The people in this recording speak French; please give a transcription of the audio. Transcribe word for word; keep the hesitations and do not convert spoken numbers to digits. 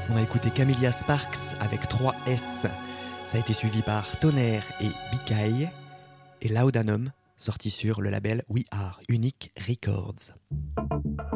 On a écouté Camellia Sparks avec trois S. Ça a été suivi par Tonnerre et Bikai et Laudanum, sorti sur le label We Are Unique Records.